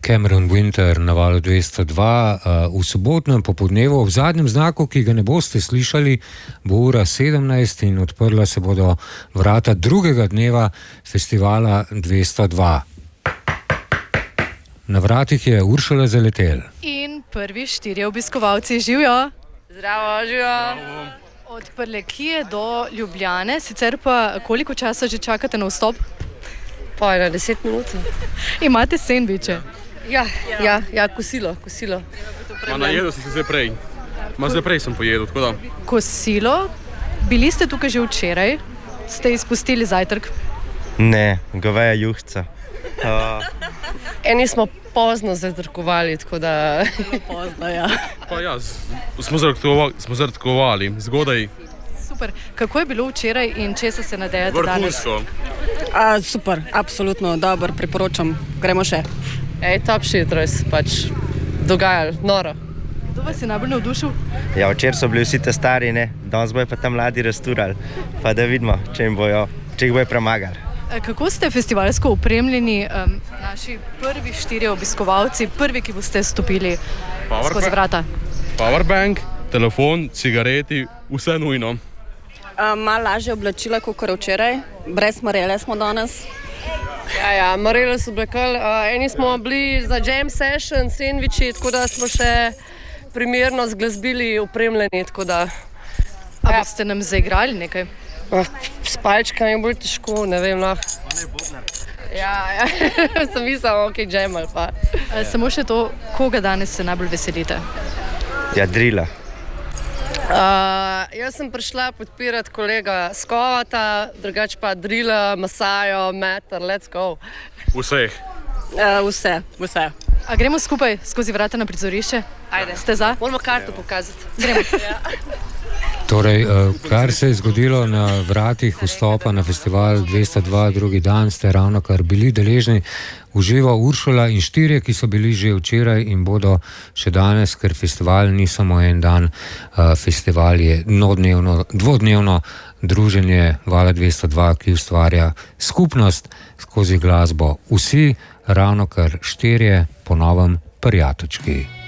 Cameron Winter na valu 202. V sobotnem popodnevu, v zadnjem znaku, ki ga ne boste slišali, bo ura 17 in odprla se bodo vrata drugega dneva festivala 202. Na vratih je Uršula Zaletel. In prvi 4 obiskovalci, živijo. Zdravo, živijo. Od Prlekije do Ljubljane, sicer pa koliko časa že čakate na vstop? Pa na 10 minut. Imate sendviče? Ja, kosilo. Najedel sem se zdaj prej. Zdaj prej sem pojedel, tako da. Kosilo? Bili ste tukaj že včeraj? Ste izpustili zajtrk? Ne, goveja juhca. Eni smo pozno zajtrkovali, tako da... Pozno, ja. Pa ja, smo zajtrkovali, zgodaj. Super. Kako je bilo včeraj in česa se nadejate danes? Vrhunsko. Super, absolutno, dobro, priporočam. Gremo še. Top shit, res, pač dogajalo, noro. Kdo vas je najbolj navdušil? Ja, včeraj so bili vsi te stari, ne? Danes bojo pa tam mladi rasturali. Pa da vidimo, če jih bojo premagali. Kako ste festivalsko opremljeni, naši prvi 4 obiskovalci, prvi, ki boste stopili skozi vrata? Powerbank, telefon, cigareti, vse nujno. Malo lažje oblačila, kot včeraj. Brez marele smo danes. Ja, marele so blekali. Eni smo bili za jam session, sandviči, tako da smo še primerno z glasbili opremljeni, tako da... A boste nam zaigrali nekaj? S palčkami je bolj težko, ne vem, lahko. Ja, sem mislila, ok, jam ali pa. Samo še to, koga danes se najbolj veselite? Ja, drila. Jaz sem prišla podpirati kolega Skovata, drugače pa drila, Masajo, Meter, let's go. Vseh. Vse. A gremo skupaj skozi vrata na prizorišče? Ajde. Ste za? Moramo karto pokazati. Gremo. Torej, kar se je zgodilo na vratih vstopa na festival 202, drugi dan, ste ravno kar bili deležni uživo Uršula in 4, ki so bili že včeraj in bodo še danes, ker festival ni samo en dan, festival je dvodnevno druženje vala 202, ki ustvarja skupnost skozi glasbo. Vsi ravno kar 4 po novem prijateljčki.